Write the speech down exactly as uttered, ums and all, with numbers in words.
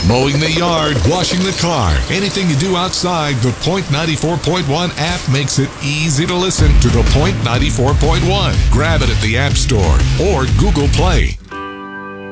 Mowing the yard, washing the car, anything you do outside, the Point ninety-four point one app makes it easy to listen to the Point ninety-four point one. Grab it at the App Store or Google Play.